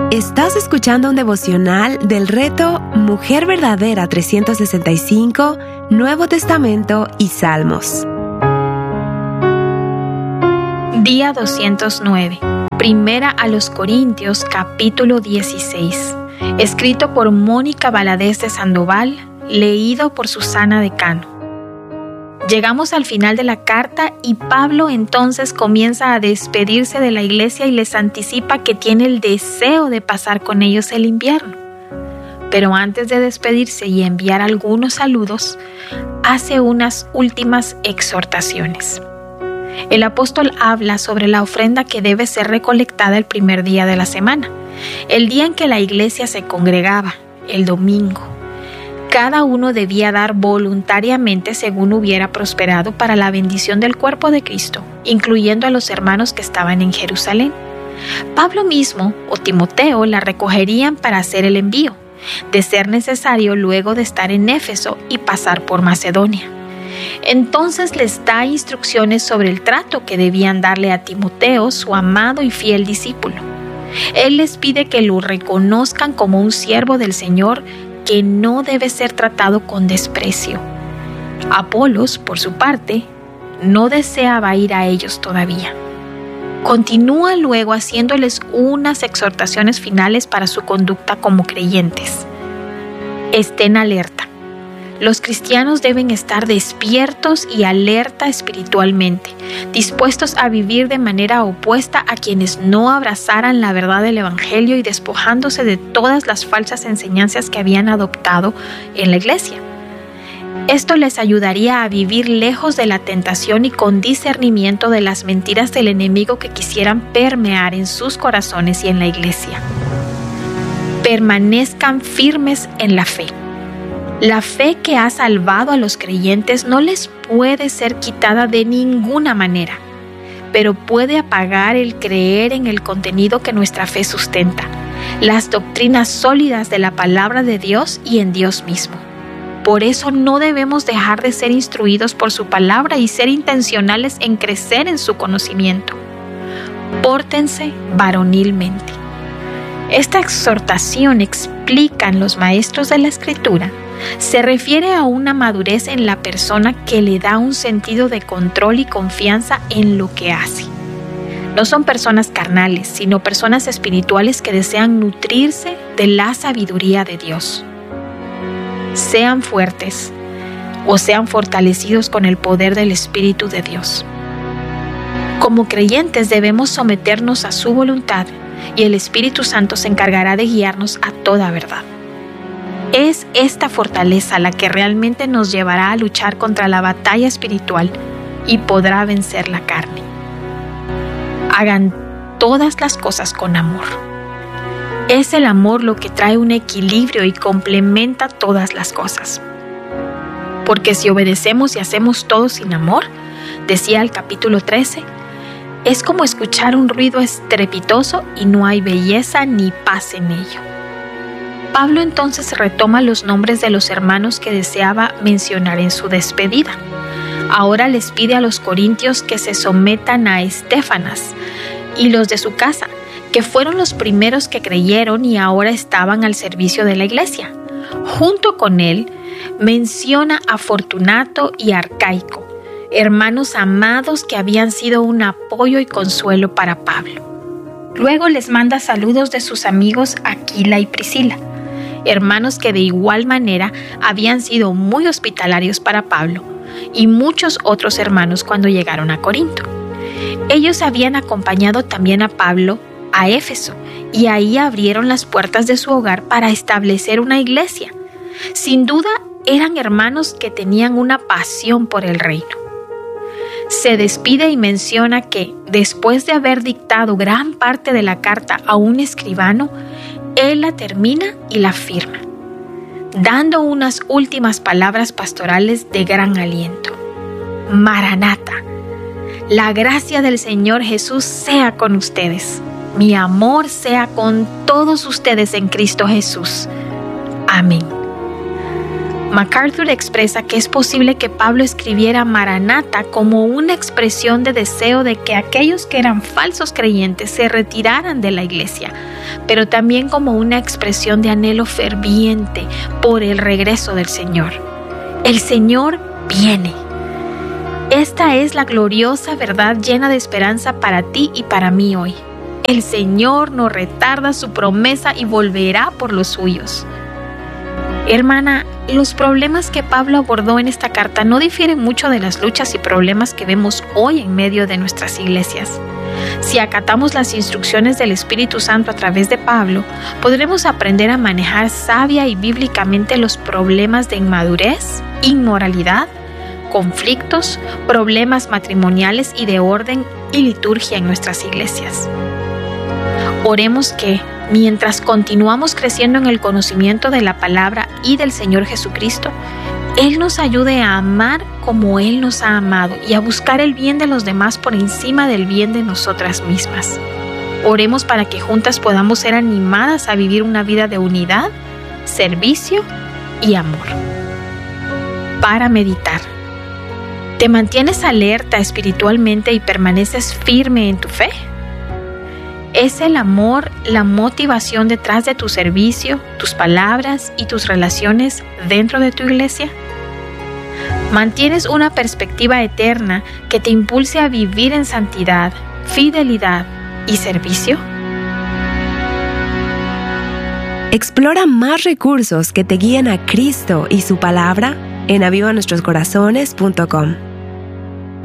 Estás escuchando un devocional del reto Mujer Verdadera 365, Nuevo Testamento y Salmos. Día 209. Primera a los Corintios, capítulo 16. Escrito por Mónica Valadez de Sandoval, leído por Susana Decano. Llegamos al final de la carta y Pablo entonces comienza a despedirse de la iglesia y les anticipa que tiene el deseo de pasar con ellos el invierno. Pero antes de despedirse y enviar algunos saludos, hace unas últimas exhortaciones. El apóstol habla sobre la ofrenda que debe ser recolectada el primer día de la semana, el día en que la iglesia se congregaba, el domingo. Cada uno debía dar voluntariamente según hubiera prosperado para la bendición del cuerpo de Cristo, incluyendo a los hermanos que estaban en Jerusalén. Pablo mismo o Timoteo la recogerían para hacer el envío, de ser necesario luego de estar en Éfeso y pasar por Macedonia. Entonces les da instrucciones sobre el trato que debían darle a Timoteo, su amado y fiel discípulo. Él les pide que lo reconozcan como un siervo del Señor que no debe ser tratado con desprecio. Apolos, por su parte, no deseaba ir a ellos todavía. Continúa luego haciéndoles unas exhortaciones finales para su conducta como creyentes. Estén alerta. Los cristianos deben estar despiertos y alerta espiritualmente, dispuestos a vivir de manera opuesta a quienes no abrazaran la verdad del Evangelio y despojándose de todas las falsas enseñanzas que habían adoptado en la iglesia. Esto les ayudaría a vivir lejos de la tentación y con discernimiento de las mentiras del enemigo que quisieran permear en sus corazones y en la iglesia. Permanezcan firmes en la fe. La fe que ha salvado a los creyentes no les puede ser quitada de ninguna manera, pero puede apagar el creer en el contenido que nuestra fe sustenta, las doctrinas sólidas de la palabra de Dios y en Dios mismo. Por eso no debemos dejar de ser instruidos por su palabra y ser intencionales en crecer en su conocimiento. Pórtense varonilmente. Esta exhortación, explican los maestros de la Escritura, se refiere a una madurez en la persona que le da un sentido de control y confianza en lo que hace. No son personas carnales, sino personas espirituales que desean nutrirse de la sabiduría de Dios. Sean fuertes o sean fortalecidos con el poder del Espíritu de Dios. Como creyentes debemos someternos a su voluntad y el Espíritu Santo se encargará de guiarnos a toda verdad. Es esta fortaleza la que realmente nos llevará a luchar contra la batalla espiritual y podrá vencer la carne. Hagan todas las cosas con amor. Es el amor lo que trae un equilibrio y complementa todas las cosas. Porque si obedecemos y hacemos todo sin amor, decía el capítulo 13, es como escuchar un ruido estrepitoso y no hay belleza ni paz en ello. Pablo entonces retoma los nombres de los hermanos que deseaba mencionar en su despedida. Ahora les pide a los corintios que se sometan a Estéfanas y los de su casa, que fueron los primeros que creyeron y ahora estaban al servicio de la iglesia. Junto con él, menciona a Fortunato y Arcaico, hermanos amados que habían sido un apoyo y consuelo para Pablo. Luego les manda saludos de sus amigos Aquila y Priscila, hermanos que de igual manera habían sido muy hospitalarios para Pablo y muchos otros hermanos cuando llegaron a Corinto. Ellos habían acompañado también a Pablo a Éfeso y ahí abrieron las puertas de su hogar para establecer una iglesia. Sin duda eran hermanos que tenían una pasión por el reino. Se despide y menciona que después de haber dictado gran parte de la carta a un escribano, él la termina y la firma, dando unas últimas palabras pastorales de gran aliento. Maranata, la gracia del Señor Jesús sea con ustedes. Mi amor sea con todos ustedes en Cristo Jesús. Amén. MacArthur expresa que es posible que Pablo escribiera Maranatha como una expresión de deseo de que aquellos que eran falsos creyentes se retiraran de la iglesia, pero también como una expresión de anhelo ferviente por el regreso del Señor. El Señor viene. Esta es la gloriosa verdad llena de esperanza para ti y para mí hoy. El Señor no retarda su promesa y volverá por los suyos. Hermana, los problemas que Pablo abordó en esta carta no difieren mucho de las luchas y problemas que vemos hoy en medio de nuestras iglesias. Si acatamos las instrucciones del Espíritu Santo a través de Pablo, podremos aprender a manejar sabia y bíblicamente los problemas de inmadurez, inmoralidad, conflictos, problemas matrimoniales y de orden y liturgia en nuestras iglesias. Oremos que, mientras continuamos creciendo en el conocimiento de la palabra y del Señor Jesucristo, Él nos ayude a amar como Él nos ha amado y a buscar el bien de los demás por encima del bien de nosotras mismas. Oremos para que juntas podamos ser animadas a vivir una vida de unidad, servicio y amor. Para meditar. ¿Te mantienes alerta espiritualmente y permaneces firme en tu fe? ¿Es el amor la motivación detrás de tu servicio, tus palabras y tus relaciones dentro de tu iglesia? ¿Mantienes una perspectiva eterna que te impulse a vivir en santidad, fidelidad y servicio? Explora más recursos que te guíen a Cristo y su palabra en avivanuestroscorazones.com.